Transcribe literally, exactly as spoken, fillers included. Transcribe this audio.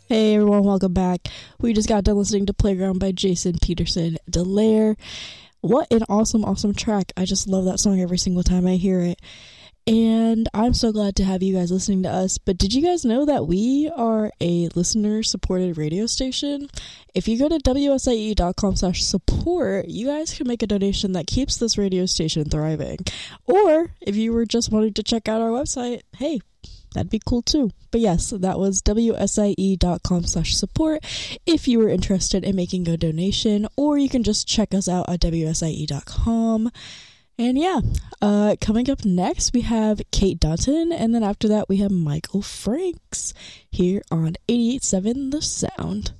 Hey everyone, welcome back. We just got done listening to Playground by Jason Peterson Delaire. What an awesome, awesome track. I just love that song every single time I hear it. And I'm so glad to have you guys listening to us. But did you guys know that we are a listener-supported radio station? If you go to W S I E dot com slash support, you guys can make a donation that keeps this radio station thriving. Or if you were just wanting to check out our website, hey, that'd be cool too. But yes, that was W S I E dot com slash support if you were interested in making a donation, or you can just check us out at W S I E dot com. And yeah, uh, coming up next, we have Kate Dutton, and then after that, we have Michael Franks here on eighty-eight point seven The Sound.